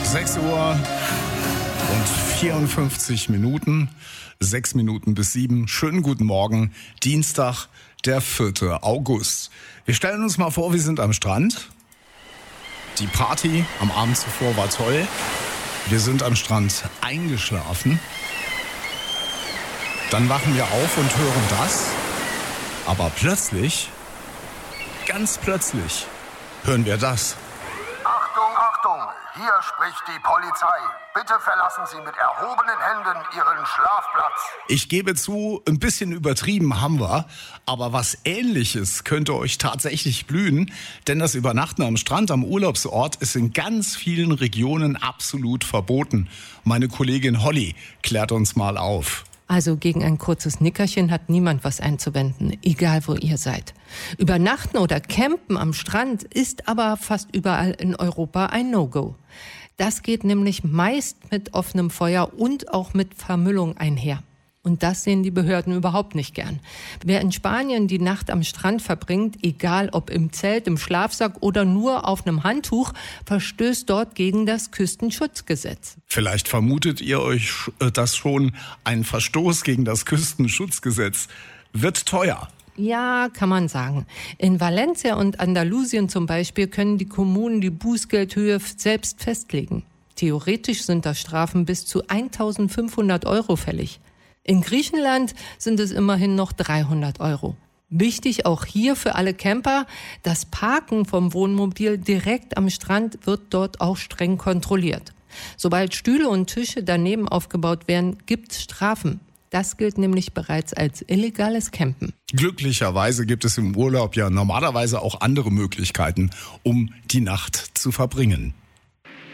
6 Uhr und 54 Minuten, 6 Minuten bis 7. Schönen guten Morgen, Dienstag, der 4. August. Wir stellen uns mal vor, wir sind am Strand. Die Party am Abend zuvor war toll. Wir sind am Strand eingeschlafen. Dann wachen wir auf und hören das. Aber plötzlich, ganz plötzlich, hören wir das. Achtung, Achtung! Hier spricht die Polizei. Bitte verlassen Sie mit erhobenen Händen Ihren Schlafplatz. Ich gebe zu, ein bisschen übertrieben haben wir, aber was Ähnliches könnte euch tatsächlich blühen, denn das Übernachten am Strand am Urlaubsort ist in ganz vielen Regionen absolut verboten. Meine Kollegin Holly klärt uns mal auf. Also gegen ein kurzes Nickerchen hat niemand was einzuwenden, egal wo ihr seid. Übernachten oder campen am Strand ist aber fast überall in Europa ein No-Go. Das geht nämlich meist mit offenem Feuer und auch mit Vermüllung einher. Und das sehen die Behörden überhaupt nicht gern. Wer in Spanien die Nacht am Strand verbringt, egal ob im Zelt, im Schlafsack oder nur auf einem Handtuch, verstößt dort gegen das Küstenschutzgesetz. Vielleicht vermutet ihr euch das schon, ein Verstoß gegen das Küstenschutzgesetz wird teuer. Ja, kann man sagen. In Valencia und Andalusien zum Beispiel können die Kommunen die Bußgeldhöhe selbst festlegen. Theoretisch sind da Strafen bis zu 1.500 € fällig. In Griechenland sind es immerhin noch 300 €. Wichtig auch hier für alle Camper, das Parken vom Wohnmobil direkt am Strand wird dort auch streng kontrolliert. Sobald Stühle und Tische daneben aufgebaut werden, gibt's Strafen. Das gilt nämlich bereits als illegales Campen. Glücklicherweise gibt es im Urlaub ja normalerweise auch andere Möglichkeiten, um die Nacht zu verbringen.